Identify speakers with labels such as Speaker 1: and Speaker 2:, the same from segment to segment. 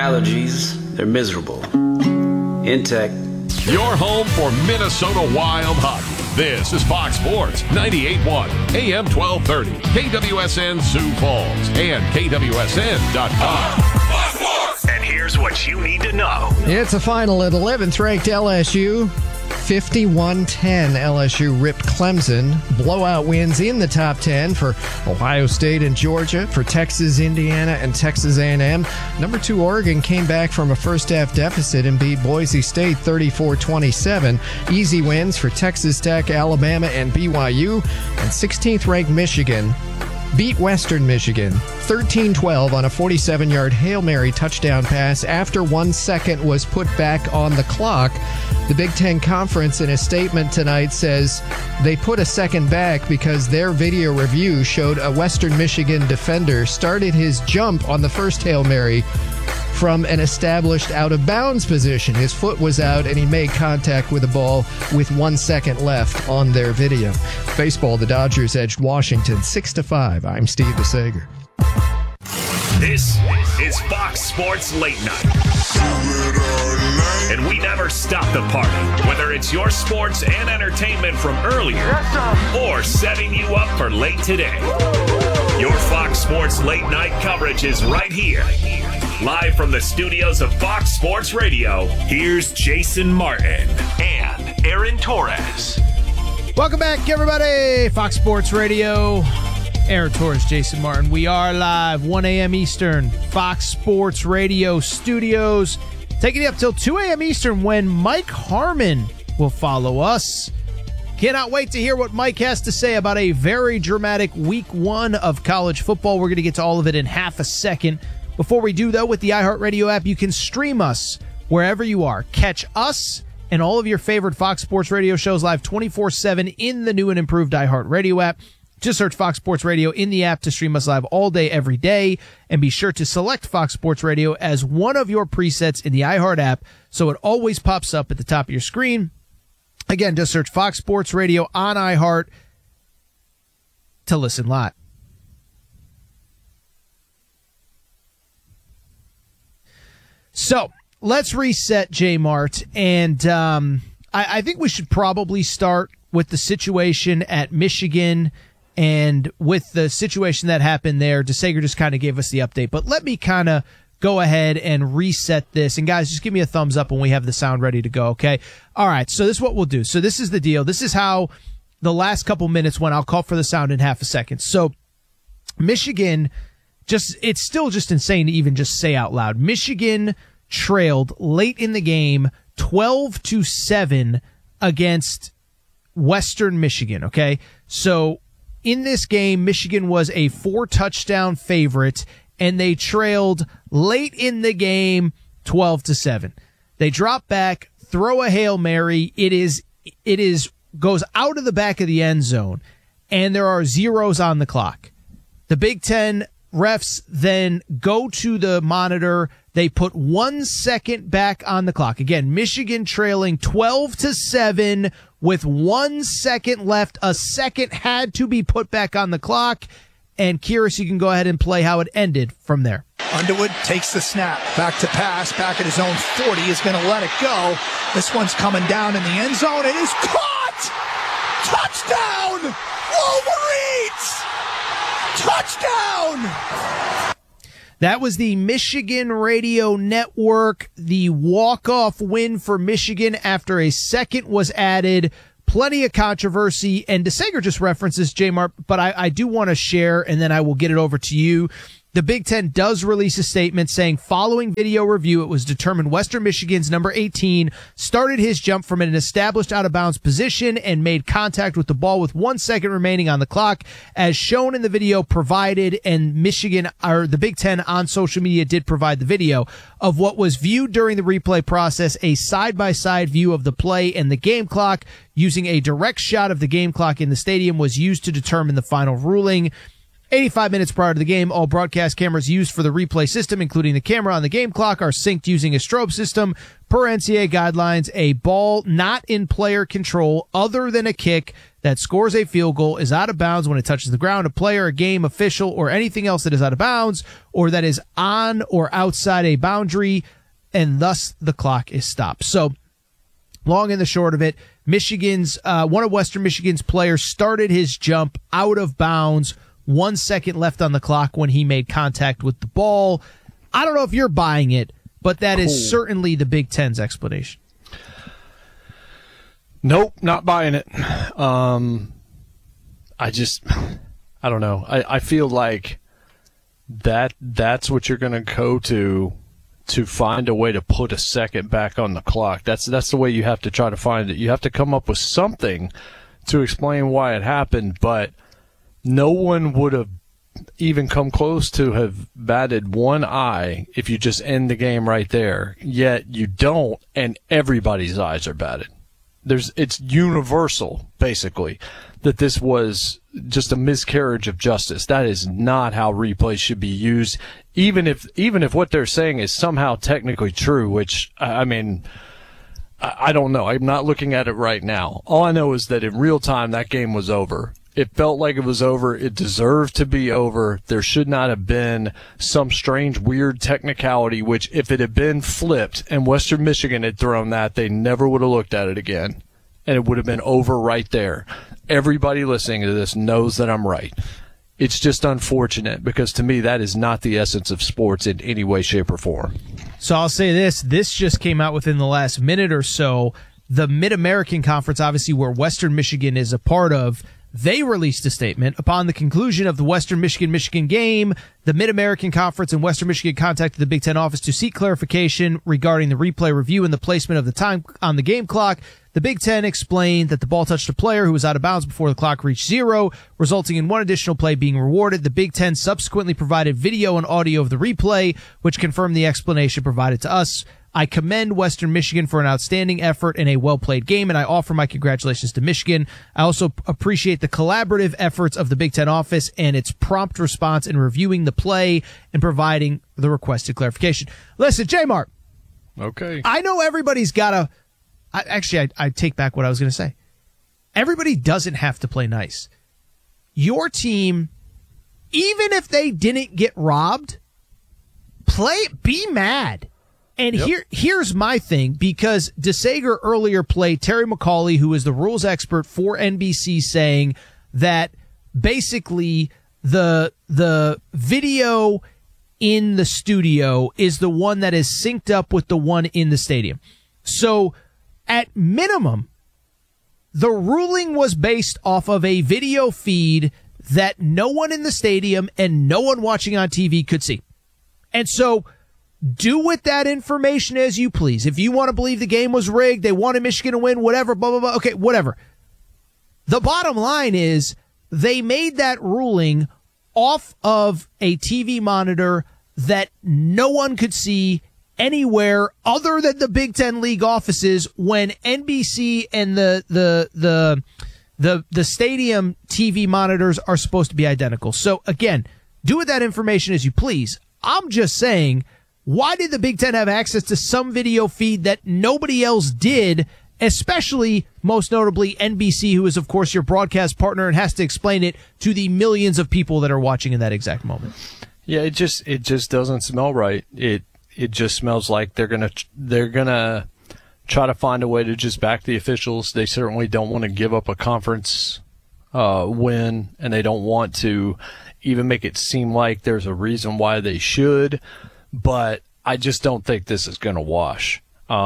Speaker 1: allergies, they're miserable. Intech.
Speaker 2: Your home for Minnesota Wild hockey. This is Fox Sports 98.1 AM 1230 KWSN Sioux Falls and KWSN.com.
Speaker 3: And here's what you need to know.
Speaker 4: It's a final at 11th ranked LSU. 51-10 LSU ripped Clemson. Blowout wins in the top 10 for Ohio State and Georgia, for Texas, Indiana, and Texas A&M. Number 2 Oregon came back from a first-half deficit and beat Boise State 34-27. Easy wins for Texas Tech, Alabama, and BYU. And 16th-ranked Michigan beat Western Michigan 13-12 on a 47-yard Hail Mary touchdown pass after 1 second was put back on the clock. The Big Ten Conference, in a statement tonight, says they put a second back because their video review showed a Western Michigan defender started his jump on the first Hail Mary from an established out-of-bounds position. His foot was out, and he made contact with the ball with 1 second left on their video. Baseball, the Dodgers edged Washington 6-5. I'm Steve DeSager.
Speaker 3: This is Fox Sports Late Night. And we never stop the party, whether it's your sports and entertainment from earlier or setting you up for late today. Your Fox Sports Late Night coverage is right here. Live from the studios of Fox Sports Radio, here's Jason Martin and Aaron Torres.
Speaker 5: Welcome back, everybody. Fox Sports Radio. Aaron Torres, Jason Martin. We are live, 1 a.m. Eastern, Fox Sports Radio studios. Taking you up till 2 a.m. Eastern when Mike Harmon will follow us. Cannot wait to hear what Mike has to say about a very dramatic week 1 of college football. We're going to get to all of it in half a second. Before we do, though, with the iHeartRadio app, you can stream us wherever you are. Catch us and all of your favorite Fox Sports Radio shows live 24/7 in the new and improved iHeartRadio app. Just search Fox Sports Radio in the app to stream us live all day, every day. And be sure to select Fox Sports Radio as one of your presets in the iHeart app so it always pops up at the top of your screen. Again, just search Fox Sports Radio on iHeart to listen live. So let's reset, J Mart. And I think we should probably start with the situation at Michigan and with the situation that happened there. DeSager just kind of gave us the update. But let me kind of go ahead and reset this. And guys, just give me a thumbs up when we have the sound ready to go, okay? All right, so this is what we'll do. So this is the deal. This is how the last couple minutes went. I'll call for the sound in half a second. So Michigan, it's still just insane to even just say out loud. Michigan trailed late in the game 12-7 against Western Michigan, okay? So in this game, Michigan was a 4-touchdown favorite, and they trailed late in the game 12-7. They drop back, throw a Hail Mary. It goes out of the back of the end zone, and there are zeros on the clock. The Big Ten refs then go to the monitor. They put 1 second back on the clock. Again, Michigan trailing 12-7 with 1 second left. A second had to be put back on the clock. And Kyrus, you can go ahead and play how it ended from there.
Speaker 6: Underwood takes the snap. Back to pass. Back at his own 40. Is going to let it go. This one's coming down in the end zone. It is caught! Touchdown! Wolverines! Touchdown!
Speaker 5: That was the Michigan Radio Network, the walk-off win for Michigan after a second was added. Plenty of controversy, and DeSager just references J-Mart, but I do want to share, and then I will get it over to you. The Big Ten does release a statement saying, following video review, it was determined Western Michigan's number 18 started his jump from an established out-of-bounds position and made contact with the ball with 1 second remaining on the clock, as shown in the video provided, and Michigan, or the Big Ten on social media did provide the video of what was viewed during the replay process, a side-by-side view of the play and the game clock, using a direct shot of the game clock in the stadium was used to determine the final ruling. 85 minutes prior to the game, all broadcast cameras used for the replay system, including the camera on the game clock, are synced using a strobe system. Per NCAA guidelines, a ball not in player control other than a kick that scores a field goal is out of bounds when it touches the ground, a player, a game, official, or anything else that is out of bounds, or that is on or outside a boundary, and thus the clock is stopped. So, long and the short of it, Michigan's one of Western Michigan's players started his jump out of bounds, 1 second left on the clock when he made contact with the ball. I don't know if you're buying it, but that is certainly the Big Ten's explanation.
Speaker 7: Nope, not buying it. I don't know. I feel like that's what you're going to go to find a way to put a second back on the clock. That's the way you have to try to find it. You have to come up with something to explain why it happened, but no one would have even come close to have batted one eye if you just end the game right there. Yet you don't, and everybody's eyes are batted. It's universal, basically, that this was just a miscarriage of justice. That is not how replays should be used, even if what they're saying is somehow technically true, which, I mean, I don't know. I'm not looking at it right now. All I know is that in real time, that game was over. It felt like it was over. It deserved to be over. There should not have been some strange, weird technicality, which if it had been flipped and Western Michigan had thrown that, they never would have looked at it again. And it would have been over right there. Everybody listening to this knows that I'm right. It's just unfortunate because to me, that is not the essence of sports in any way, shape, or form.
Speaker 5: So I'll say this. This just came out within the last minute or so. The Mid-American Conference, obviously, where Western Michigan is a part of, they released a statement. Upon the conclusion of the Western Michigan game, the Mid-American Conference and Western Michigan contacted the Big Ten office to seek clarification regarding the replay review and the placement of the time on the game clock. The Big Ten explained that the ball touched a player who was out of bounds before the clock reached zero, resulting in one additional play being rewarded. The Big Ten subsequently provided video and audio of the replay, which confirmed the explanation provided to us. I commend Western Michigan for an outstanding effort and a well-played game, and I offer my congratulations to Michigan. I also appreciate the collaborative efforts of the Big Ten office and its prompt response in reviewing the play and providing the requested clarification. Listen, J-Mart.
Speaker 7: Okay.
Speaker 5: I know everybody's got to... I take back what I was going to say. Everybody doesn't have to play nice. Your team, even if they didn't get robbed, be mad. And here's my thing, because DeSager earlier played Terry McCauley, who is the rules expert for NBC, saying that basically the video in the studio is the one that is synced up with the one in the stadium. So at minimum, the ruling was based off of a video feed that no one in the stadium and no one watching on TV could see. And so do with that information as you please. If you want to believe the game was rigged, they wanted Michigan to win, whatever, blah, blah, blah. Okay, whatever. The bottom line is they made that ruling off of a TV monitor that no one could see anywhere other than the Big Ten League offices, when NBC and the stadium TV monitors are supposed to be identical. So again, do with that information as you please. I'm just saying, why did the Big Ten have access to some video feed that nobody else did, especially, most notably, NBC, who is, of course, your broadcast partner and has to explain it to the millions of people that are watching in that exact moment?
Speaker 7: Yeah, it just doesn't smell right. It just smells like they're gonna try to find a way to just back the officials. They certainly don't want to give up a conference win, and they don't want to even make it seem like there's a reason why they should. But I just don't think this is going to wash.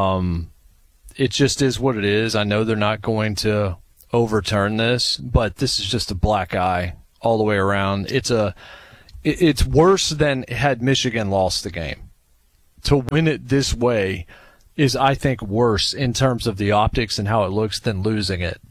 Speaker 7: It just is what it is. I know they're not going to overturn this, but this is just a black eye all the way around. It's worse than had Michigan lost the game. To win it this way is, I think, worse in terms of the optics and how it looks than losing it.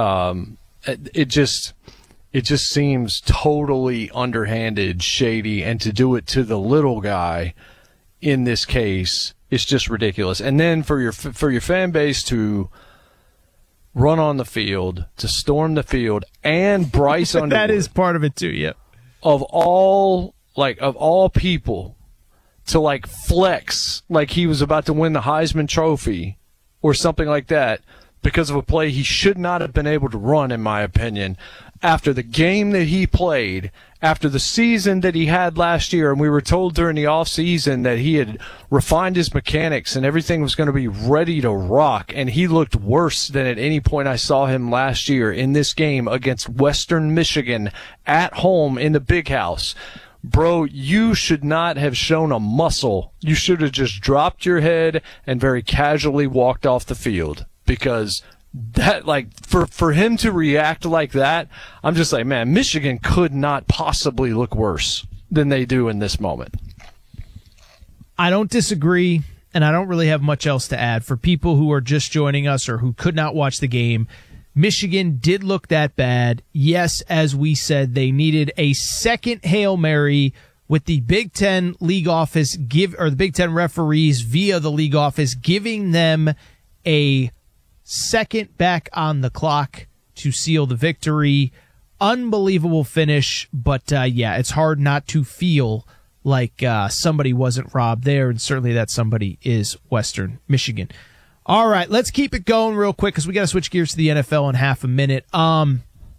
Speaker 7: It just seems totally underhanded, shady, and to do it to the little guy in this case, it's just ridiculous. And then for your fan base to run on the field, to storm the field, and Bryce Underwood.
Speaker 5: That is part of it too, yep.
Speaker 7: Of all people, to flex like he was about to win the Heisman Trophy or something like that, because of a play he should not have been able to run, in my opinion. After the game that he played, after the season that he had last year, and we were told during the offseason that he had refined his mechanics and everything was going to be ready to rock, and he looked worse than at any point I saw him last year in this game against Western Michigan at home in the Big House. Bro, you should not have shown a muscle. You should have just dropped your head and very casually walked off the field, because that, like, for him to react like that, I'm just like, man, Michigan could not possibly look worse than they do in this moment.
Speaker 5: I don't disagree, and I don't really have much else to add. For people who are just joining us or who could not watch the game, Michigan did look that bad. Yes, as we said, they needed a second Hail Mary with the Big Ten league office the Big Ten referees via the league office giving them a second back on the clock to seal the victory. Unbelievable finish, but yeah, it's hard not to feel like somebody wasn't robbed there, and certainly that somebody is Western Michigan. All right, let's keep it going real quick because we got to switch gears to the NFL in half a minute. Clemson,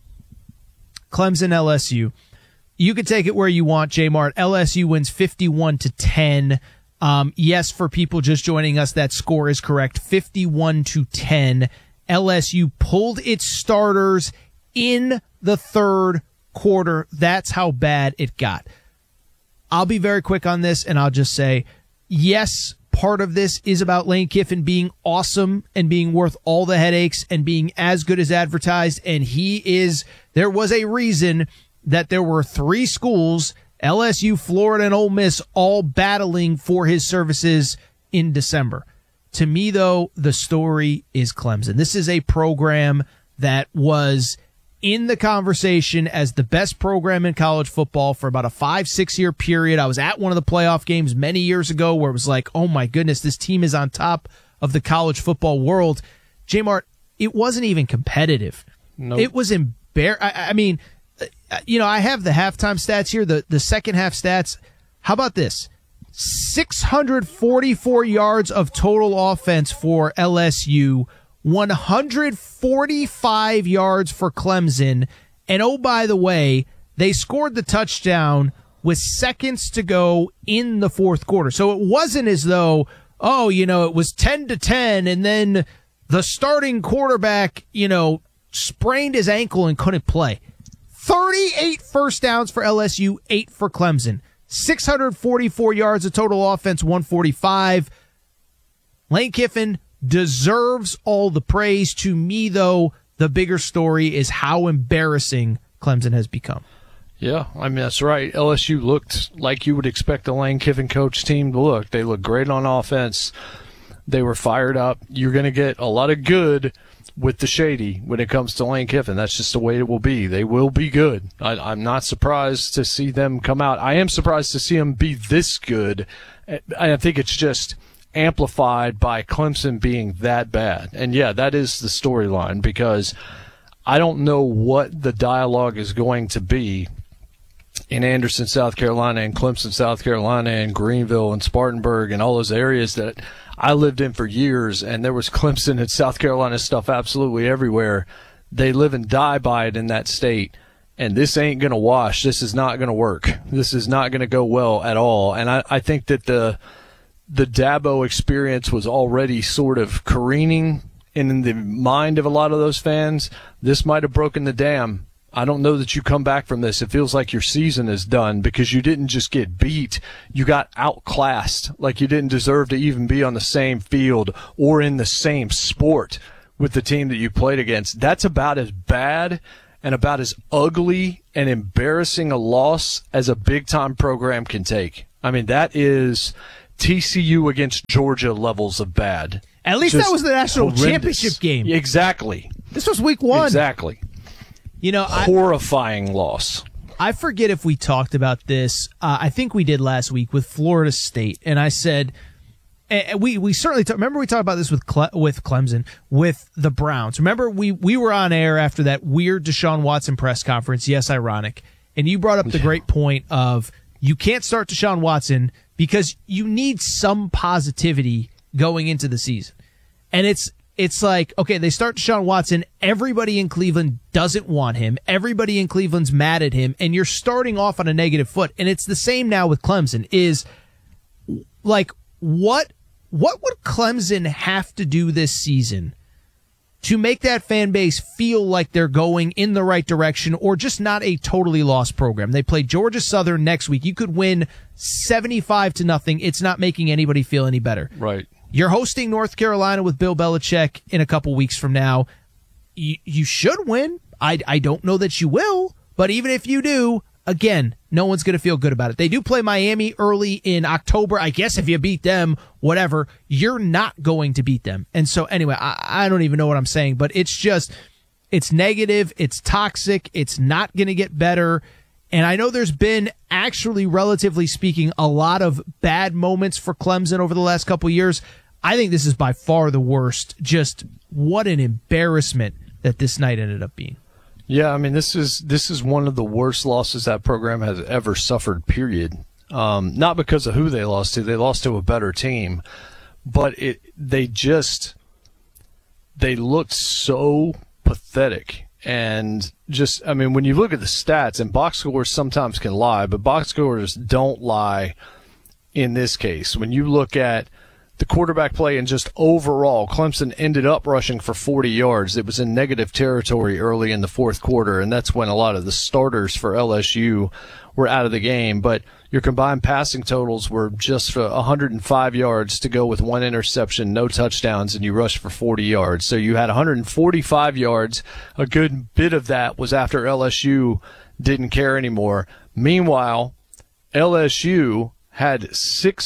Speaker 5: LSU. You can take it where you want, J-Mart. LSU wins 51-10. Yes, for people just joining us, that score is correct. 51-10. LSU pulled its starters in the third quarter. That's how bad it got. I'll be very quick on this, and I'll just say, yes, part of this is about Lane Kiffin being awesome and being worth all the headaches and being as good as advertised. And he is. There was a reason that there were three schools, LSU, Florida, and Ole Miss, all battling for his services in December. To me, though, the story is Clemson. This is a program that was in the conversation as the best program in college football for about a 5-6 year period. I was at one of the playoff games many years ago where it was like, oh my goodness, this team is on top of the college football world. J-Mart, it wasn't even competitive.
Speaker 7: Nope.
Speaker 5: It was embarrassing. I mean, you know, I have the halftime stats here, the second half stats. How about this? 644 yards of total offense for LSU, 145 yards for Clemson. And oh, by the way, they scored the touchdown with seconds to go in the fourth quarter. So it wasn't as though, oh, you know, it was 10-10 and then the starting quarterback, you know, sprained his ankle and couldn't play. 38 first downs for LSU, 8 for Clemson. 644 yards of total offense, 145. Lane Kiffin deserves all the praise. To me, though, the bigger story is how embarrassing Clemson has become.
Speaker 7: Yeah, I mean, that's right. LSU looked like you would expect a Lane Kiffin coach team to look. They looked great on offense. They were fired up. You're going to get a lot of good with the shady when it comes to Lane Kiffin. That's just the way it will be. They will be good. I'm not surprised to see them come out. I am surprised to see them be this good. I think it's just amplified by Clemson being that bad. And yeah, that is the storyline, because I don't know what the dialogue is going to be in Anderson, South Carolina, and Clemson, South Carolina, and Greenville and Spartanburg and all those areas that I lived in for years, and there was Clemson and South Carolina stuff absolutely everywhere. They live and die by it in that state, and this ain't going to wash. This is not going to work. This is not going to go well at all. And I think that the Dabo experience was already sort of careening in the mind of a lot of those fans. This might have broken the dam. I don't know that you come back from this. It feels like your season is done because you didn't just get beat. You got outclassed, like you didn't deserve to even be on the same field or in the same sport with the team that you played against. That's about as bad and about as ugly and embarrassing a loss as a big-time program can take. I mean, that is TCU against Georgia levels of bad.
Speaker 5: At least
Speaker 7: Just
Speaker 5: that was the national
Speaker 7: horrendous.
Speaker 5: championship game.
Speaker 7: Exactly.
Speaker 5: This was week 1.
Speaker 7: Exactly.
Speaker 5: You know,
Speaker 7: horrifying loss.
Speaker 5: I forget if we talked about this. I think we did last week with Florida State, and I said we certainly remember we talked about this with Clemson, with the Browns. Remember we were on air after that weird Deshaun Watson press conference. Yes, ironic. And you brought up the great point of you can't start Deshaun Watson because you need some positivity going into the season. And it's it's like, okay, they start Deshaun Watson. Everybody in Cleveland doesn't want him. Everybody in Cleveland's mad at him. And you're starting off on a negative foot. And it's the same now with Clemson is like, what would Clemson have to do this season to make that fan base feel like they're going in the right direction or just not a totally lost program? They play Georgia Southern next week. You could win 75-0. It's not making anybody feel any better.
Speaker 7: Right.
Speaker 5: You're hosting North Carolina with Bill Belichick in a couple weeks from now. You should win. I don't know that you will, but even if you do, again, no one's going to feel good about it. They do play Miami early in October. I guess if you beat them, whatever, you're not going to beat them. And so anyway, I don't even know what I'm saying, but it's negative. It's toxic. It's not going to get better. And I know there's been actually, relatively speaking, a lot of bad moments for Clemson over the last couple of years. I think this is by far the worst. Just what an embarrassment that this night ended up being.
Speaker 7: Yeah, I mean, this is one of the worst losses that program has ever suffered, period. Not because of who they lost to. They lost to a better team. But they looked so pathetic. And just, I mean, when you look at the stats, and box scores sometimes can lie, but box scores don't lie in this case. When you look at the quarterback play and just overall, Clemson ended up rushing for 40 yards. It was in negative territory early in the fourth quarter, and that's when a lot of the starters for LSU were out of the game. But your combined passing totals were just for 105 yards to go with one interception, no touchdowns, and you rushed for 40 yards. So you had 145 yards. A good bit of that was after LSU didn't care anymore. Meanwhile, LSU had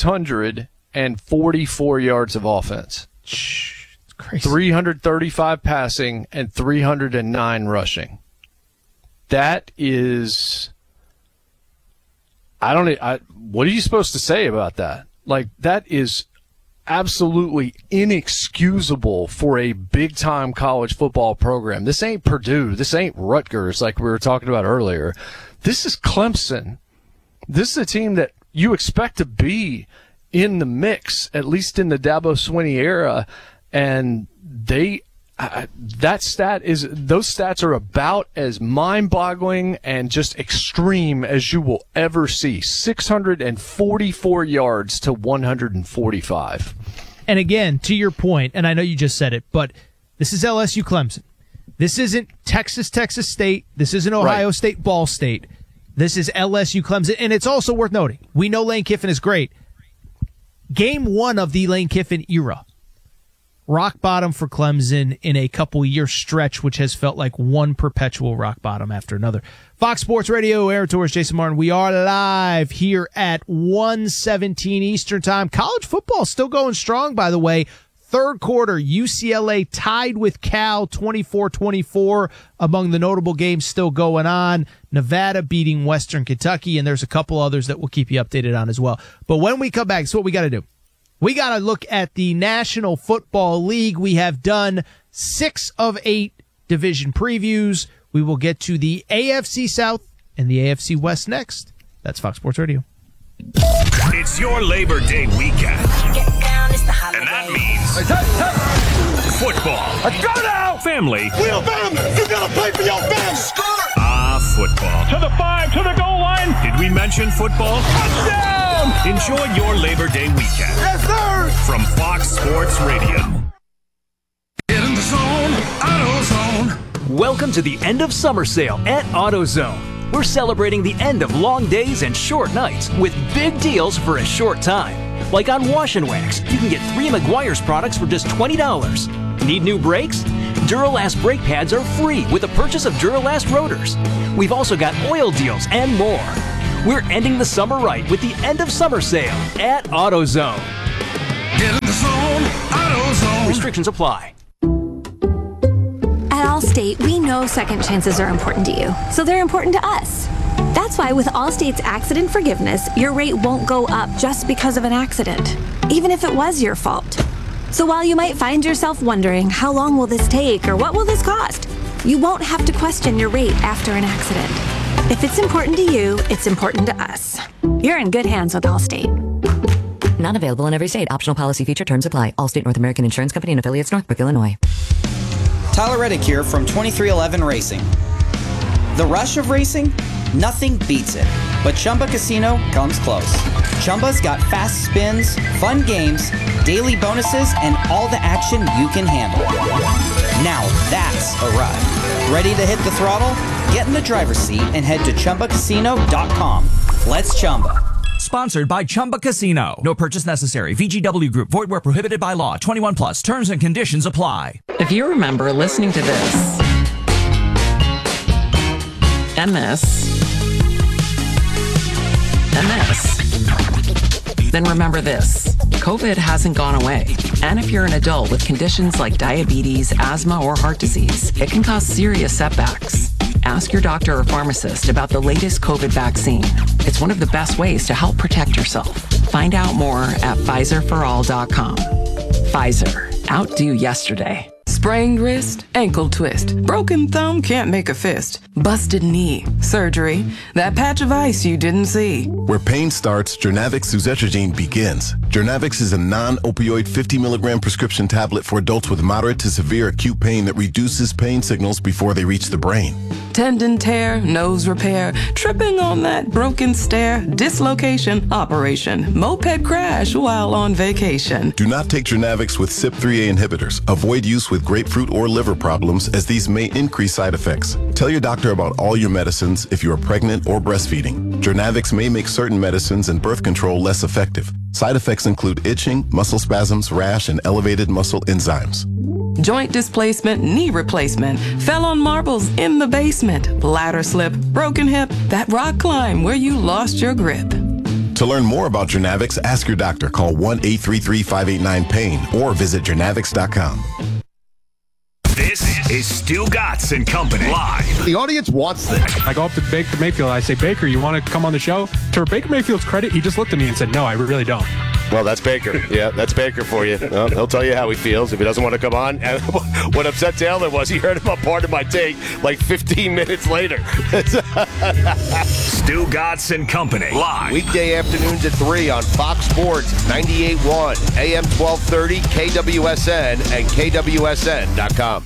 Speaker 7: 644 yards of offense.
Speaker 5: It's crazy.
Speaker 7: 335 passing and 309 rushing. That is, what are you supposed to say about that? Like, that is absolutely inexcusable for a big-time college football program. This ain't Purdue. This ain't Rutgers like we were talking about earlier. This is Clemson. This is a team that you expect to be in the mix, at least in the Dabo Swinney era, and those stats are about as mind-boggling and just extreme as you will ever see. 644 yards to 145.
Speaker 5: And again, to your point, and I know you just said it, but this is LSU Clemson. This isn't Texas State. This isn't Ohio State, Ball State. This is LSU Clemson. And it's also worth noting, we know Lane Kiffin is great. Game one of the Lane Kiffin era, rock bottom for Clemson in a couple-year stretch, which has felt like one perpetual rock bottom after another. Fox Sports Radio, Aaron Torres, Jason Martin. We are live here at 1:17 Eastern Time. College football still going strong, by the way. Third quarter, UCLA tied with Cal 24-24 among the notable games still going on. Nevada beating Western Kentucky, and there's a couple others that we'll keep you updated on as well. But when we come back, that's what we got to do. We got to look at the National Football League. We have done 6 of 8 division previews. We will get to the AFC South and the AFC West next. That's Fox Sports Radio.
Speaker 3: It's your Labor Day weekend. And that means football. Let's go now! Family.
Speaker 8: Will Bam! You gotta play for your fam!
Speaker 3: Football.
Speaker 8: To the 5, to the goal line!
Speaker 3: Did we mention football?
Speaker 8: Touchdown!
Speaker 3: Enjoy your Labor Day weekend.
Speaker 8: Yes, sir!
Speaker 3: From Fox Sports Radio.
Speaker 8: Get in the zone, AutoZone.
Speaker 9: Welcome to the end of summer sale at AutoZone. We're celebrating the end of long days and short nights with big deals for a short time. Like on Wash and Wax, you can get 3 Meguiar's products for just $20. Need new brakes? Duralast brake pads are free with the purchase of Duralast rotors. We've also got oil deals and more. We're ending the summer right with the end of summer sale at AutoZone.
Speaker 8: Get in the zone, AutoZone.
Speaker 9: Restrictions apply.
Speaker 10: At Allstate, we know second chances are important to you, so they're important to us. That's why with Allstate's accident forgiveness, your rate won't go up just because of an accident, even if it was your fault. So while you might find yourself wondering, how long will this take or what will this cost? You won't have to question your rate after an accident. If it's important to you, it's important to us. You're in good hands with Allstate.
Speaker 11: Not available in every state. Optional policy feature. Terms apply. Allstate North American Insurance Company and affiliates, Northbrook, Illinois.
Speaker 12: Tyler Reddick here from 2311 Racing. The rush of racing? Nothing beats it. But Chumba Casino comes close. Chumba's got fast spins, fun games, daily bonuses, and all the action you can handle. Now that's a ride. Ready to hit the throttle? Get in the driver's seat and head to ChumbaCasino.com. Let's Chumba.
Speaker 13: Sponsored by Chumba Casino. No purchase necessary. VGW Group. Void where prohibited by law. 21 plus. Terms and conditions apply.
Speaker 14: If you remember listening to this and this and this, then remember this. COVID hasn't gone away. And if you're an adult with conditions like diabetes, asthma, or heart disease, it can cause serious setbacks. Ask your doctor or pharmacist about the latest COVID vaccine. It's one of the best ways to help protect yourself. Find out more at PfizerForAll.com. Pfizer. Outdo yesterday.
Speaker 15: Sprained wrist, ankle twist, broken thumb, can't make a fist, busted knee, surgery, that patch of ice you didn't see.
Speaker 16: Where pain starts, Jernavix suzetrigine begins. Jernavix is a non-opioid 50 milligram prescription tablet for adults with moderate to severe acute pain that reduces pain signals before they reach the brain.
Speaker 15: Tendon tear, nose repair, tripping on that broken stair, dislocation, operation, moped crash while on vacation.
Speaker 16: Do not take Jernavix with CYP3A inhibitors. Avoid use with grapefruit or liver problems, as these may increase side effects. Tell your doctor about all your medicines if you are pregnant or breastfeeding. Jernavix may make certain medicines and birth control less effective. Side effects include itching, muscle spasms, rash, and elevated muscle enzymes.
Speaker 15: Joint displacement, knee replacement, fell on marbles in the basement, ladder slip, broken hip, that rock climb where you lost your grip.
Speaker 16: To learn more about Jernavix, ask your doctor. Call 1-833-589-PAIN or visit jernavix.com.
Speaker 3: This is Stu Gatz and Company live.
Speaker 17: The audience wants this. I go up to Baker Mayfield. I say, Baker, you want to come on the show? To Baker Mayfield's credit, he just looked at me and said, no, I really don't.
Speaker 18: Well, that's Baker. Yeah, that's Baker for you. Well, he'll tell you how he feels if he doesn't want to come on. And what upset Taylor was he heard about part of my take like 15 minutes later.
Speaker 3: Stu Gatz and Company live.
Speaker 18: Weekday afternoons at 3 on Fox Sports 98.1, AM 1230, KWSN, and KWSN.com.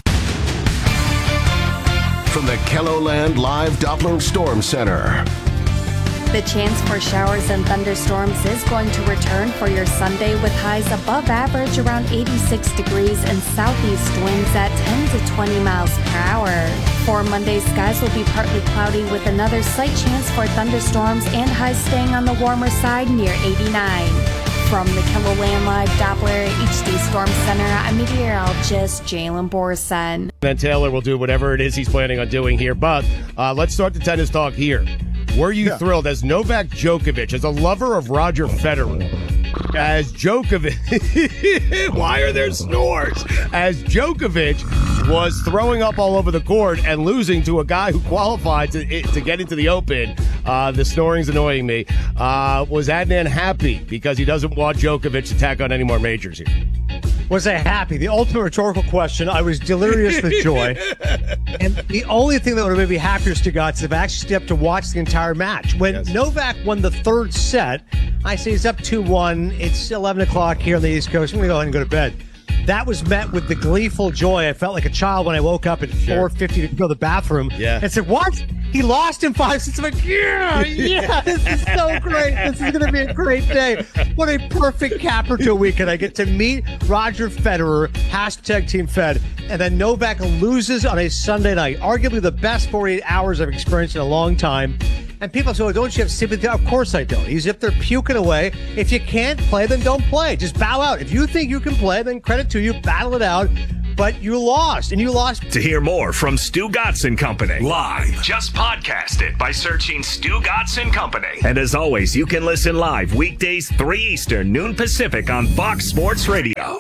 Speaker 19: From the KELOLAND Live Doppler Storm Center.
Speaker 20: The chance for showers and thunderstorms is going to return for your Sunday with highs above average around 86 degrees and southeast winds at 10 to 20 miles per hour. For Monday, skies will be partly cloudy with another slight chance for thunderstorms and highs staying on the warmer side near 89. From the KELOLAND Live Doppler HD Storm Center, I'm meteorologist Jalen Borson.
Speaker 18: Then Taylor will do whatever it is he's planning on doing here. But let's start the tennis talk here. Were you thrilled as Novak Djokovic, as a lover of Roger Federer, as Djokovic, why are there snores? As Djokovic was throwing up all over the court and losing to a guy who qualified to get into the Open, the snoring's annoying me, was Adnan happy because he doesn't want Djokovic to tack on any more majors here?
Speaker 21: Was I happy? The ultimate rhetorical question. I was delirious with joy. And the only thing that would have made me happier, Stugatz, is if I actually stepped to watch the entire match. When Novak won the third set, I say he's up 2-1. It's 11 o'clock here on the East Coast. I'm going to go ahead and go to bed. That was met with the gleeful joy. I felt like a child when I woke up at 4:50 to go to the bathroom and said, what? He lost in 5 sets. I'm like, yeah, this is so great. This is going to be a great day. What a perfect capper to a weekend. I get to meet Roger Federer, hashtag Team Fed, and then Novak loses on a Sunday night. Arguably the best 48 hours I've experienced in a long time. And people say, oh, don't you have sympathy? Of course I don't. He's up there puking away. If you can't play, then don't play. Just bow out. If you think you can play, then credit to you. Battle it out. But you lost, and you lost.
Speaker 3: To hear more from Stu Gatz and Company live, just podcast it by searching Stu Gatz and Company. And as always, you can listen live weekdays 3 Eastern, noon Pacific on Fox Sports Radio.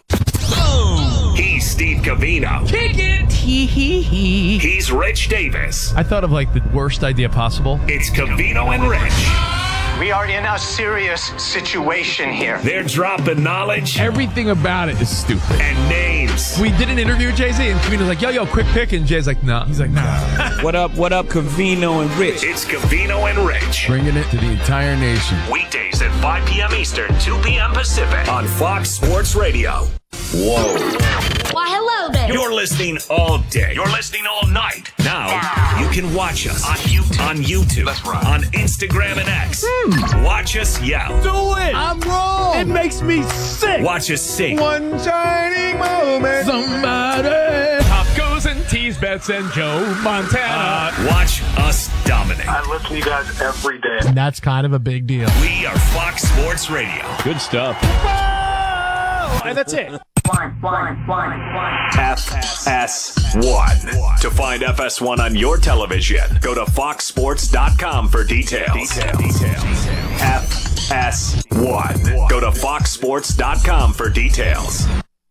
Speaker 3: He's Steve Covino.
Speaker 22: Kick it! Hee.
Speaker 3: He's Rich Davis.
Speaker 23: I thought of like the worst idea possible.
Speaker 3: It's Covino and Rich.
Speaker 24: We are in a serious situation here.
Speaker 3: They're dropping knowledge.
Speaker 23: Everything about it is stupid.
Speaker 3: And names.
Speaker 23: We did an interview with Jay-Z, and Covino's like, yo, quick pick. And Jay's like, nah. He's like, nah.
Speaker 22: What up, Covino and Rich?
Speaker 3: It's Covino and Rich.
Speaker 23: Bringing it to the entire nation.
Speaker 3: Weekdays at 5 p.m. Eastern, 2 p.m. Pacific on Fox Sports Radio. Whoa.
Speaker 1: Why, hello there.
Speaker 3: You're listening all day. You're listening all night. Now, you can watch us on YouTube. That's right. On Instagram and X. Watch us yell.
Speaker 23: Do it. I'm wrong. It makes me sick.
Speaker 3: Watch us sing.
Speaker 23: One shining moment. Somebody. Tacos and teas, Bets and Joe Montana.
Speaker 3: Watch us dominate.
Speaker 24: I listen to you guys every day.
Speaker 23: And that's kind of a big deal.
Speaker 3: We are Fox Sports Radio.
Speaker 23: Good stuff. And that's it.
Speaker 3: FS1. To find FS1 on your television, go to foxsports.com for details. FS1. Go to foxsports.com for details.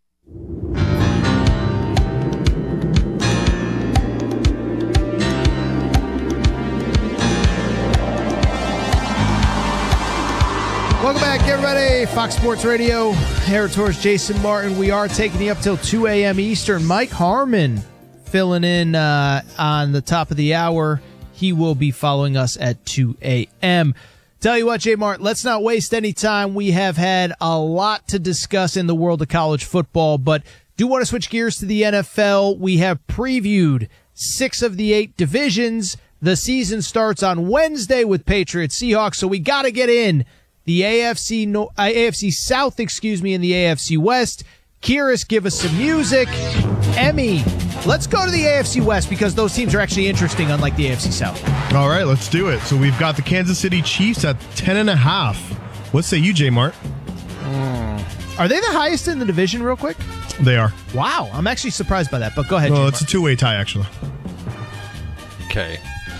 Speaker 5: Welcome back, everybody. Fox Sports Radio. Harold Torres, Jason Martin. We are taking you up till 2 a.m. Eastern. Mike Harmon filling in on the top of the hour. He will be following us at 2 a.m. Tell you what, J. Mart, let's not waste any time. We have had a lot to discuss in the world of college football, but do want to switch gears to the NFL. We have previewed 6 of the 8 divisions. The season starts on Wednesday with Patriots Seahawks, so we got to get in the AFC South, and the AFC West. Kyrus, give us some music. Emmy, let's go to the AFC West because those teams are actually interesting, unlike the AFC South.
Speaker 2: All right, let's do it. So we've got the Kansas City Chiefs at 10.5. What say you, J. Mart?
Speaker 5: Are they the highest in the division, real quick?
Speaker 2: They are.
Speaker 5: Wow, I'm actually surprised by that, but go ahead,
Speaker 2: Well,
Speaker 5: J.
Speaker 2: it's a two-way tie, actually.
Speaker 7: Okay.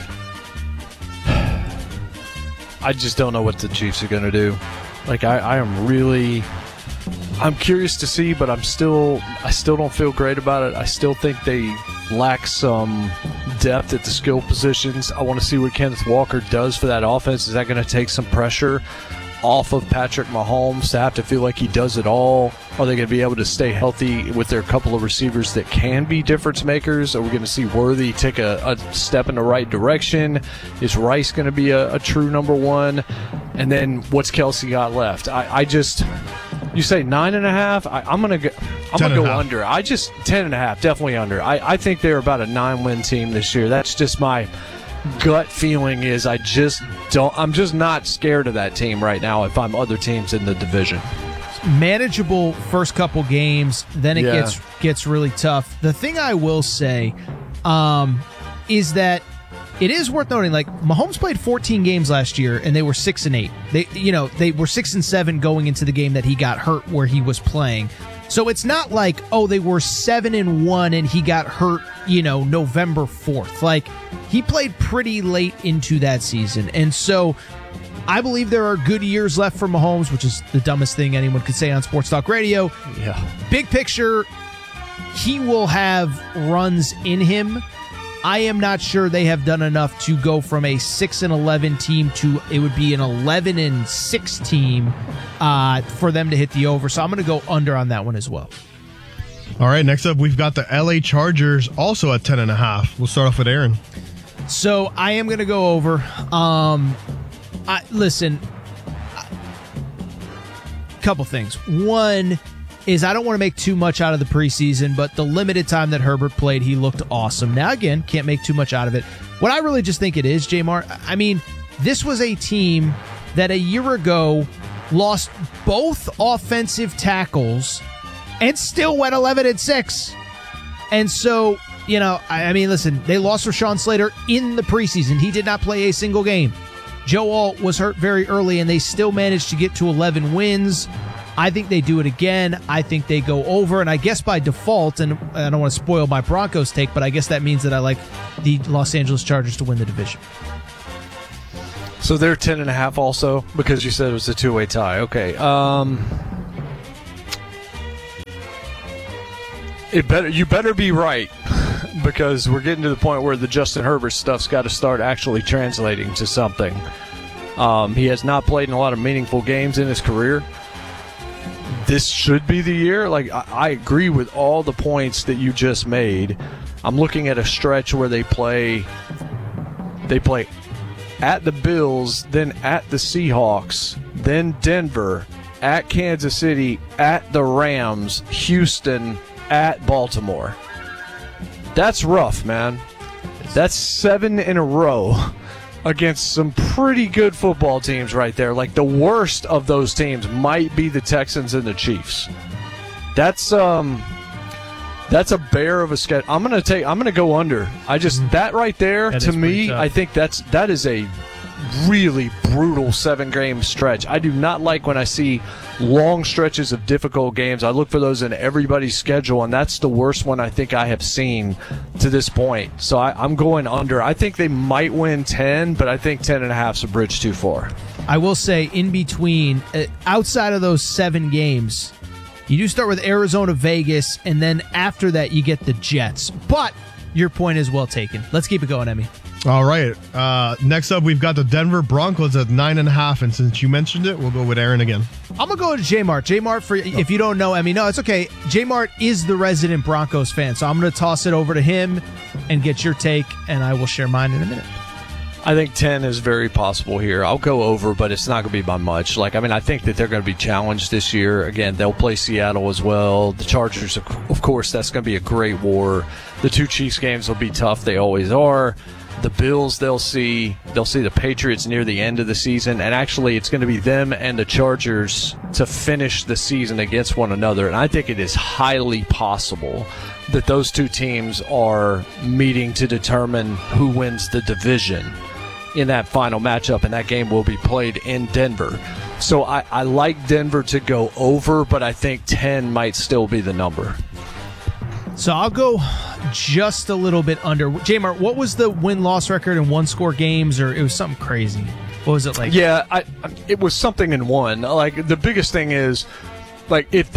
Speaker 7: I just don't know what the Chiefs are going to do. Like, I'm curious to see, but I still don't feel great about it. I still think they lack some depth at the skill positions. I want to see what Kenneth Walker does for that offense. Is that going to take some pressure off of Patrick Mahomes to have to feel like he does it all? Are they going to be able to stay healthy with their couple of receivers that can be difference makers? Are we going to see Worthy take a step in the right direction? Is Rice going to be a true number one? And then what's Kelsey got left? You say 9.5? I'm gonna go under. 10.5, definitely under. I think they're about a 9-win team this year. That's just my gut feeling. I'm just not scared of that team right now if I'm other teams in the division.
Speaker 5: Manageable first couple games, then it gets really tough. The thing I will say is that it is worth noting, like, Mahomes played 14 games last year, and they were 6-8. They were 6-7 going into the game that he got hurt where he was playing. So it's not like, they were 7-1 and he got hurt, November 4th. Like, he played pretty late into that season. And so I believe there are good years left for Mahomes, which is the dumbest thing anyone could say on Sports Talk Radio.
Speaker 7: Yeah.
Speaker 5: Big picture, he will have runs in him. I am not sure they have done enough to go from a 6-11 team to it would be an 11-6 team for them to hit the over. So I'm going to go under on that one as well.
Speaker 2: All right, next up, we've got the LA Chargers also at 10.5. We'll start off with Aaron.
Speaker 5: So I am going to go over. Listen, couple things. One is I don't want to make too much out of the preseason, but the limited time that Herbert played, he looked awesome. Now, again, can't make too much out of it. What I really just think it is, J-Mart, I mean, this was a team that a year ago lost both offensive tackles and still went 11-6. And so, listen, they lost Rashawn Slater in the preseason. He did not play a single game. Joe Alt was hurt very early, and they still managed to get to 11 wins. I think they do it again. I think they go over, and I guess by default, and I don't want to spoil my Broncos take, but I guess that means that I like the Los Angeles Chargers to win the division.
Speaker 7: So they're 10.5 also, because you said it was a two-way tie. Okay. You better be right, because we're getting to the point where the Justin Herbert stuff's got to start actually translating to something. He has not played in a lot of meaningful games in his career. This should be the year. Like, I agree with all the points that you just made. I'm looking at a stretch where they play at the Bills, then at the Seahawks, then Denver, at Kansas City, at the Rams, Houston, at Baltimore. That's rough, man. That's 7 in a row against some pretty good football teams right there. Like, the worst of those teams might be the Texans and the Chiefs. That's a bear of a schedule. I'm gonna go under. That right there, to me, I think that is a really brutal 7-game stretch. I do not like when I see long stretches of difficult games. I look for those in everybody's schedule, and that's the worst one I think I have seen to this point. So I'm going under. I think they might win 10, but I think 10.5 is a bridge too far.
Speaker 5: I will say, in between, outside of those 7 games, you do start with Arizona, Vegas, and then after that you get the Jets. But your point is well taken. Let's keep it going, Emmy.
Speaker 2: All right. Next up, we've got the Denver Broncos at 9.5. And since you mentioned it, we'll go with Aaron again.
Speaker 5: I'm going to go to J-Mart. J-Mart, if you don't know, Emmy, no, it's okay. J-Mart is the resident Broncos fan, so I'm going to toss it over to him and get your take, and I will share mine in a minute.
Speaker 7: I think 10 is very possible here. I'll go over, but it's not going to be by much. I think that they're going to be challenged this year. Again, they'll play Seattle as well. The Chargers, of course, that's going to be a great war. The 2 Chiefs games will be tough. They always are. The Bills, they'll see the Patriots near the end of the season, and actually it's going to be them and the Chargers to finish the season against one another. And I think it is highly possible that those 2 teams are meeting to determine who wins the division in that final matchup, and that game will be played in Denver. So I like Denver to go over, but I think 10 might still be the number.
Speaker 5: So I'll go just a little bit under. J-Mart, what was the win-loss record in one-score games, or it was something crazy? What was it like?
Speaker 7: Yeah, it was something in one. Like, the biggest thing is, like, if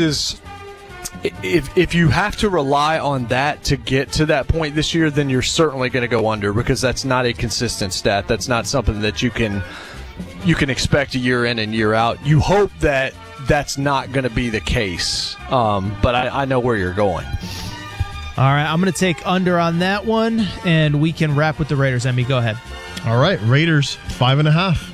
Speaker 7: you have to rely on that to get to that point this year, then you're certainly going to go under, because that's not a consistent stat. That's not something that you can expect a year in and year out. You hope that that's not going to be the case, but I know where you're going.
Speaker 5: All right, I'm going to take under on that one, and we can wrap with the Raiders. Emmy, go ahead.
Speaker 2: All right, Raiders 5.5.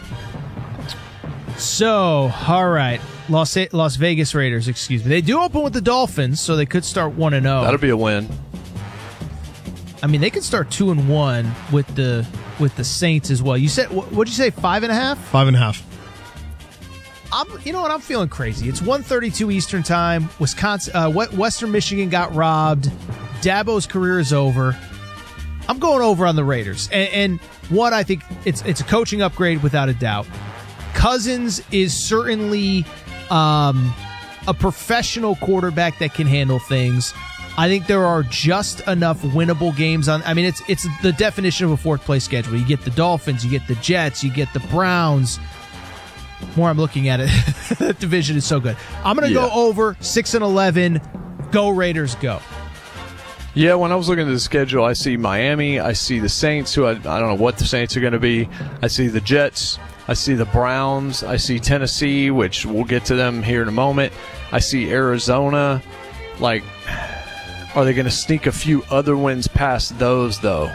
Speaker 5: So, all right, Las Vegas Raiders, excuse me. They do open with the Dolphins, so they could start 1-0.
Speaker 7: That'll be a win.
Speaker 5: I mean, they could start 2-1 with the Saints as well. You said, what'd you say, 5.5?
Speaker 2: 5.5.
Speaker 5: You know what? I'm feeling crazy. It's 1:32 Eastern time. Western Michigan got robbed. Dabo's career is over. I'm going over on the Raiders. And one, I think it's a coaching upgrade without a doubt. Cousins is certainly a professional quarterback that can handle things. I think there are just enough winnable games on. I mean, it's the definition of a fourth place schedule. You get the Dolphins, you get the Jets, you get the Browns. More I'm looking at it, that division is so good. I'm going to go over 6-11. Go Raiders, go.
Speaker 7: Yeah, when I was looking at the schedule, I see Miami, I see the Saints, who I don't know what the Saints are going to be. I see the Jets, I see the Browns, I see Tennessee, which we'll get to them here in a moment. I see Arizona. Like, are they going to sneak a few other wins past those, though?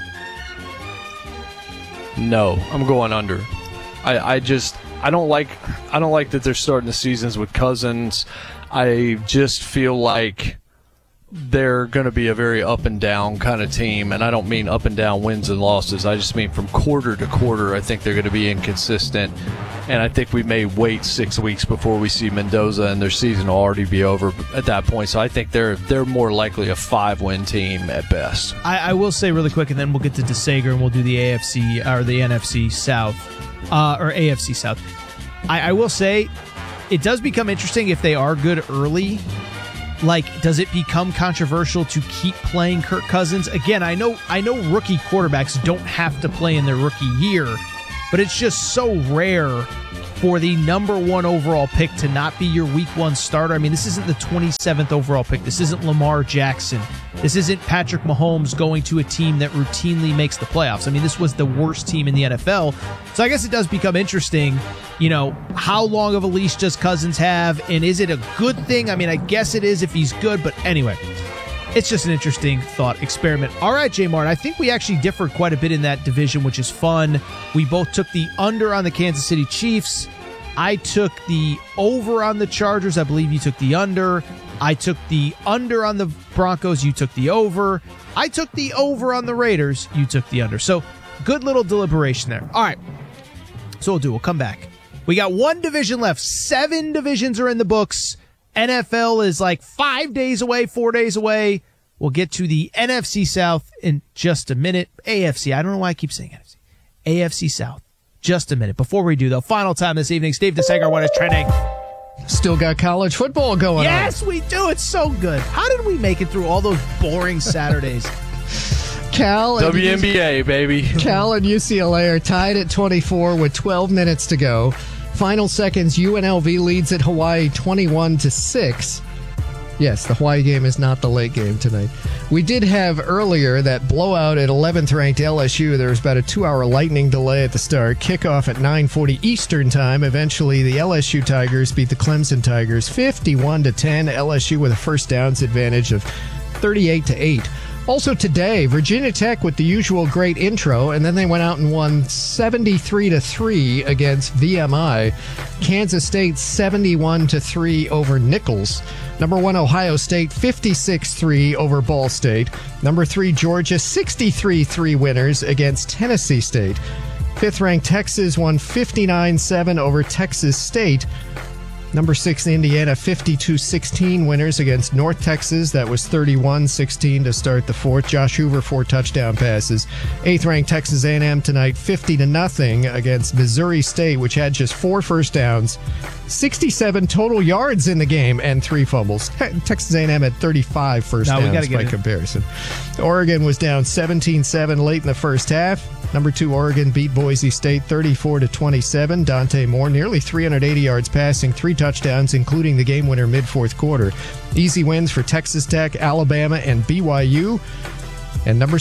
Speaker 7: No, I'm going under. I don't like that they're starting the seasons with Cousins. I just feel like they're going to be a very up and down kind of team, and I don't mean up and down wins and losses. I just mean from quarter to quarter, I think they're going to be inconsistent, and I think we may wait 6 weeks before we see Mendoza, and their season will already be over at that point. So I think they're more likely a 5-win team at best.
Speaker 5: I will say really quick, and then we'll get to DeSager, and we'll do the AFC or the NFC South or AFC South. I will say it does become interesting if they are good early. Like, does it become controversial to keep playing Kirk Cousins? Again, I know rookie quarterbacks don't have to play in their rookie year, but it's just so rare for the number 1 overall pick to not be your week 1 starter. I mean, this isn't the 27th overall pick. This isn't Lamar Jackson. This isn't Patrick Mahomes going to a team that routinely makes the playoffs. I mean, this was the worst team in the NFL. So I guess it does become interesting, how long of a leash does Cousins have, and is it a good thing? I mean, I guess it is if he's good, but anyway. it's just an interesting thought experiment. All right, J. Mart, I think we actually differed quite a bit in that division, which is fun. We both took the under on the Kansas City Chiefs. I took the over on the Chargers. I believe you took the under. I took the under on the Broncos. You took the over. I took the over on the Raiders. You took the under. So good little deliberation there. All right. So we'll come back. We got one division left. 7 divisions are in the books. NFL is like 5 days away, 4 days away. We'll get to the NFC South in just a minute. AFC. I don't know why I keep saying NFC. AFC South. Just a minute. Before we do, though, final time this evening. Steve DeSager, what is trending?
Speaker 4: Still got college football going on.
Speaker 5: Yes, we do. It's so good. How did we make it through all those boring Saturdays?
Speaker 7: WNBA, baby.
Speaker 4: Cal and UCLA are tied at 24 with 12 minutes to go. Final seconds, UNLV leads at Hawaii 21-6. Yes, the Hawaii game is not the late game tonight. We did have earlier that blowout at 11th-ranked LSU. There was about a 2-hour lightning delay at the start. Kickoff at 9:40 Eastern Time. Eventually, the LSU Tigers beat the Clemson Tigers 51-10. LSU with a first downs advantage of 38-8. Also today, Virginia Tech with the usual great intro, and then they went out and won 73-3 against VMI. Kansas State 71-3 over Nichols. Number 1 Ohio State 56-3 over Ball State. Number 3 Georgia 63-3 winners against Tennessee State. 5th-ranked Texas won 59-7 over Texas State. Number 6 Indiana 52-16 winners against North Texas. That was 31-16 to start the 4th. Josh Hoover 4 touchdown passes. 8th-ranked Texas A&M tonight 50-0 against Missouri State, which had just 4 first downs, 67 total yards in the game, and 3 fumbles. Texas A&M had 35 first downs by comparison. Oregon was down 17-7 late in the first half. Number 2 Oregon beat Boise State 34-27. Dante Moore nearly 380 yards passing, 3 touchdowns, including the game winner mid-4th quarter. Easy wins for Texas Tech, Alabama, and BYU. And number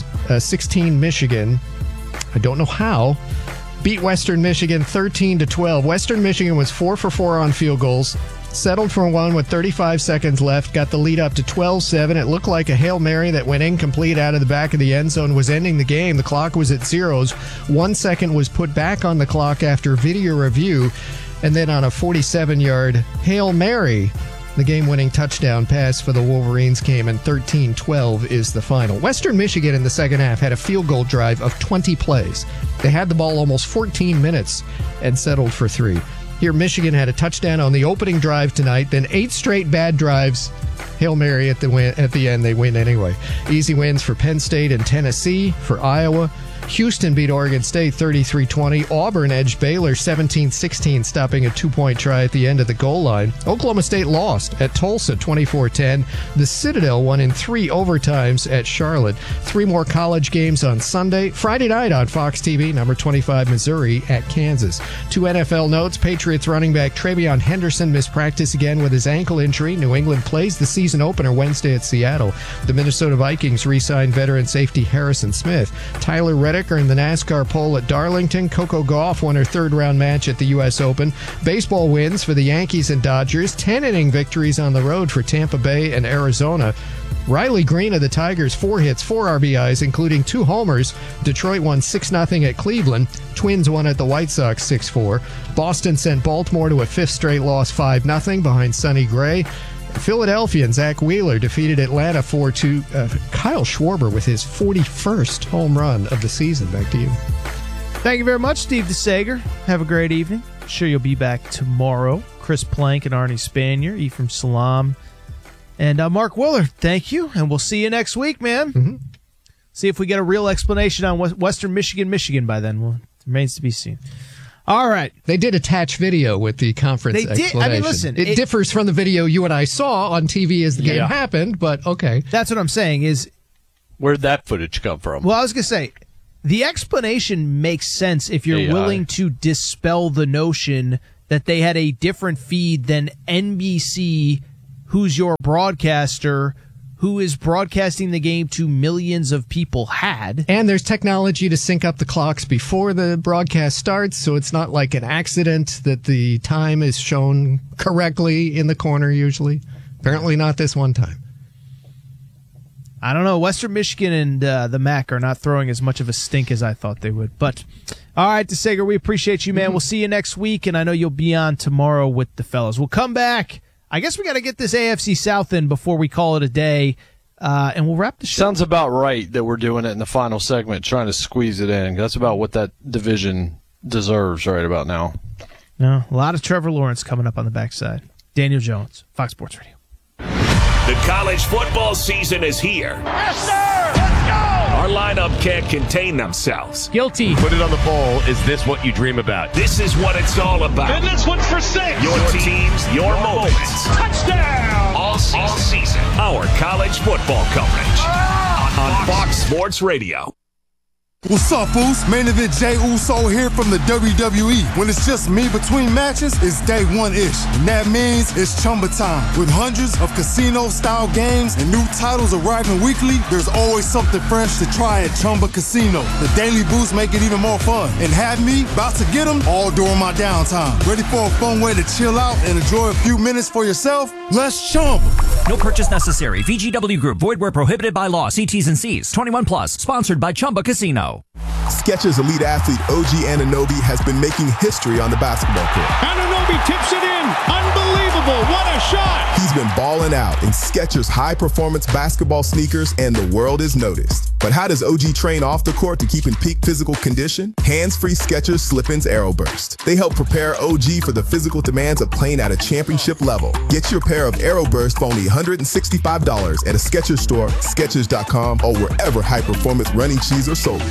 Speaker 4: 16 Michigan, I don't know how, beat Western Michigan 13-12. Western Michigan was 4 for 4 on field goals. Settled for one with 35 seconds left, got the lead up to 12-7. It looked like a Hail Mary that went incomplete out of the back of the end zone was ending the game. The clock was at zeros. 1 second was put back on the clock after video review, and then on a 47-yard Hail Mary, the game-winning touchdown pass for the Wolverines came, and 13-12 is the final. Western Michigan in the second half had a field goal drive of 20 plays. They had the ball almost 14 minutes and settled for 3. Here, Michigan had a touchdown on the opening drive tonight, then 8 straight bad drives. Hail Mary at the end, they win anyway. Easy wins for Penn State and Tennessee. For Iowa, Houston beat Oregon State 33-20. Auburn edged Baylor 17-16, stopping a 2-point try at the end of the goal line. Oklahoma State lost at Tulsa 24-10. The Citadel won in 3 overtimes at Charlotte. 3 more college games on Sunday. Friday night on Fox TV, number 25 Missouri at Kansas. 2 NFL notes. Patriots running back Travion Henderson missed practice again with his ankle injury. New England plays the season opener Wednesday at Seattle. The Minnesota Vikings re-signed veteran safety Harrison Smith. Tyler Reddick earned the NASCAR pole at Darlington. Coco Gauff won her 3rd-round match at the U.S. Open. Baseball wins for the Yankees and Dodgers. 10-inning victories on the road for Tampa Bay and Arizona. Riley Green of the Tigers, 4 hits, 4 RBIs, including 2 homers. Detroit won 6-0 at Cleveland. Twins won at the White Sox 6-4. Boston sent Baltimore to a 5th straight loss 5-0 behind Sonny Gray. Philadelphia and Zach Wheeler defeated Atlanta 4-2. Kyle Schwarber with his 41st home run of the season. Back to you.
Speaker 5: Thank you very much, Steve DeSager. Have a great evening. Sure you'll be back tomorrow. Chris Plank and Arnie Spanier, Ephraim Salam, and Mark Willard. Thank you, and we'll see you next week, man.
Speaker 4: Mm-hmm.
Speaker 5: See if we get a real explanation on Western Michigan by then. Well, it remains to be seen. All right.
Speaker 4: They did attach video with the conference explanation. I mean,
Speaker 5: listen.
Speaker 4: It differs from the video you and I saw on TV as the game happened, but okay.
Speaker 5: That's what I'm saying is...
Speaker 7: Where'd that footage come from?
Speaker 5: Well, I was going to say, the explanation makes sense if you're willing to dispel the notion that they had a different feed than NBC, who's your broadcaster, who is broadcasting the game to millions of people, had.
Speaker 4: And there's technology to sync up the clocks before the broadcast starts, so it's not like an accident that the time is shown correctly in the corner usually. Apparently not this one time.
Speaker 5: I don't know. Western Michigan and the MAC are not throwing as much of a stink as I thought they would. But, all right, DeSager, we appreciate you, man. We'll see you next week, and I know you'll be on tomorrow with the fellas. We'll come back. I guess we got to get this AFC South in before we call it a day, and we'll wrap the show.
Speaker 7: Sounds about right that we're doing it in the final segment, trying to squeeze it in. That's about what that division deserves right about now.
Speaker 5: No, a lot of Trevor Lawrence coming up on the backside. Daniel Jones, Fox Sports Radio.
Speaker 3: The college football season is here.
Speaker 23: Yes, sir! Let's go!
Speaker 3: Our lineup can't contain themselves.
Speaker 5: Guilty.
Speaker 18: Put it on the poll. Is this what you dream about?
Speaker 3: This is what it's all about.
Speaker 23: And this one's for 6.
Speaker 3: Your teams, your moments.
Speaker 23: Touchdown!
Speaker 3: All season. Our college football coverage on Fox Sports Radio.
Speaker 6: What's up, Foos? Main event Jey Uso here from the WWE. When it's just me between matches, it's day one-ish. And that means it's Chumba time. With hundreds of casino-style games and new titles arriving weekly, there's always something fresh to try at Chumba Casino. The daily boosts make it even more fun. And have me about to get them all during my downtime. Ready for a fun way to chill out and enjoy a few minutes for yourself? Let's Chumba.
Speaker 13: No purchase necessary. VGW Group. Void where prohibited by law. See T's and C's. 21 plus. Sponsored by Chumba Casino.
Speaker 16: Skechers elite athlete OG Anunoby has been making history on the basketball court.
Speaker 23: Anunoby tips it in. Unbelievable. What a shot.
Speaker 16: He's been balling out in Skechers high-performance basketball sneakers, and the world is noticed. But how does OG train off the court to keep in peak physical condition? Hands-free Skechers Slip-ins Aeroburst. They help prepare OG for the physical demands of playing at a championship level. Get your pair of Aeroburst for only $165 at a Skechers store, Skechers.com, or wherever high-performance running shoes are sold.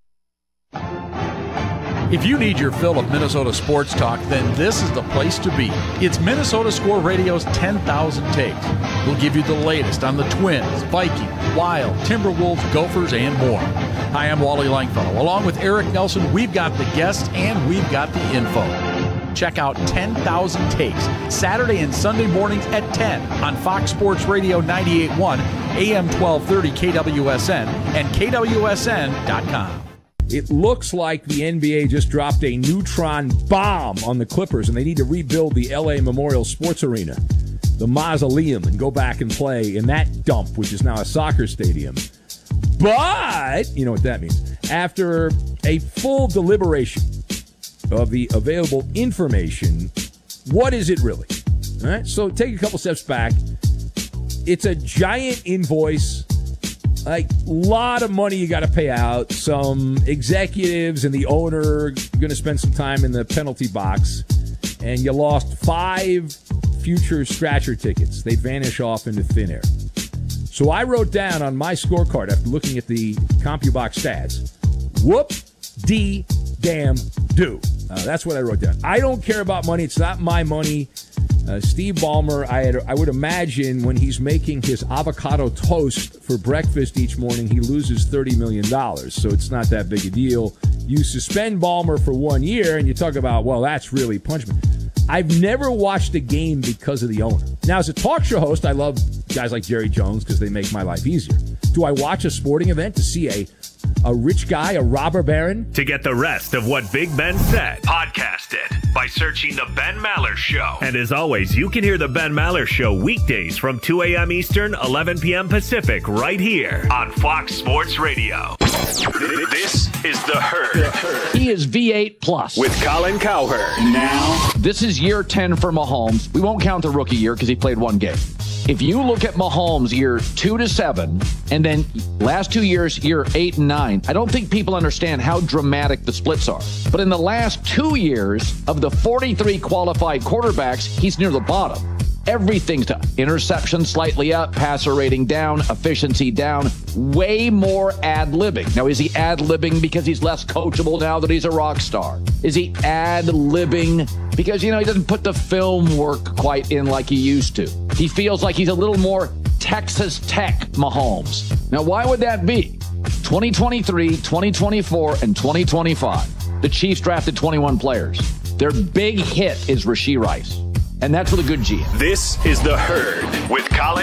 Speaker 8: If you need your fill of Minnesota sports talk, then this is the place to be. It's Minnesota Score Radio's 10,000 Takes. We'll give you the latest on the Twins, Vikings, Wild, Timberwolves, Gophers, and more. Hi, I'm Wally Langfellow. Along with Eric Nelson, we've got the guests and we've got the info. Check out 10,000 Takes, Saturday and Sunday mornings at 10 on Fox Sports Radio 98.1, AM 1230 KWSN, and KWSN.com.
Speaker 23: It looks like the NBA just dropped a neutron bomb on the Clippers, and they need to rebuild the LA Memorial Sports Arena, the mausoleum, and go back and play in that dump, which is now a soccer stadium. But, you know what that means. After a full deliberation of the available information, what is it really? All right, so take a couple steps back. It's a giant invoice. Like, a lot of money you got to pay out. Some executives and the owner are going to spend some time in the penalty box. And you lost 5 future scratcher tickets. They vanish off into thin air. So I wrote down on my scorecard after looking at the CompuBox stats, whoop-dee-damn-do. That's what I wrote down. I don't care about money. It's not my money. Steve Ballmer, I would imagine when he's making his avocado toast for breakfast each morning, he loses $30 million. So it's not that big a deal. You suspend Ballmer for 1 year, and you talk about, well, that's really punishment. I've never watched a game because of the owner. Now, as a talk show host, I love guys like Jerry Jones because they make my life easier. Do I watch a sporting event to see a rich guy, a robber baron?
Speaker 3: To get the rest of what Big Ben said, podcast it by searching The Ben Maller Show. And as always, you can hear The Ben Maller Show weekdays from 2 a.m. Eastern, 11 p.m. Pacific, right here on Fox Sports Radio. This is The Herd.
Speaker 9: He is V8 plus.
Speaker 3: With Colin Cowherd.
Speaker 9: Now, this is year 10 for Mahomes. We won't count the rookie year because he played 1 game. If you look at Mahomes year 2 to 7, and then last 2 years, year 8 and 9, I don't think people understand how dramatic the splits are. But in the last 2 years, of the 43 qualified quarterbacks, he's near the bottom. Everything's down. Interception slightly up, passer rating down, efficiency down, way more ad-libbing. Now, is he ad-libbing because he's less coachable now that he's a rock star? Is he ad-libbing because, he doesn't put the film work quite in like he used to? He feels like he's a little more Texas Tech Mahomes. Now, why would that be? 2023, 2024, and 2025. The Chiefs drafted 21 players. Their big hit is Rashee Rice. And that's with a good GM.
Speaker 3: This is The Herd with Colin